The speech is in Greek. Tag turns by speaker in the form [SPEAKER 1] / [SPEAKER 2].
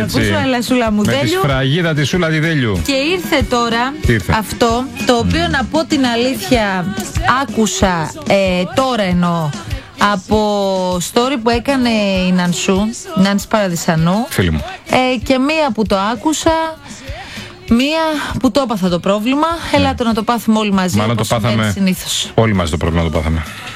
[SPEAKER 1] ακούσουμε Λασούλα μου
[SPEAKER 2] με
[SPEAKER 1] Δέλιου.
[SPEAKER 2] τη σφραγίδα τη Σούλα τη Δέλιου.
[SPEAKER 1] Και ήρθε τώρα
[SPEAKER 2] Ήρθε
[SPEAKER 1] αυτό το οποίο να πω την αλήθεια άκουσα τώρα εννοώ από story που έκανε η Νάνση Παραδισανού.
[SPEAKER 2] Φίλη μου.
[SPEAKER 1] Και μία που το άκουσα, μία που το έπαθα το πρόβλημα. Ελάτε να το πάθουμε όλοι μαζί.
[SPEAKER 2] Μάλλον το πάθαμε.
[SPEAKER 1] Συνήθως.
[SPEAKER 2] Όλοι μαζί το πρόβλημα το πάθαμε.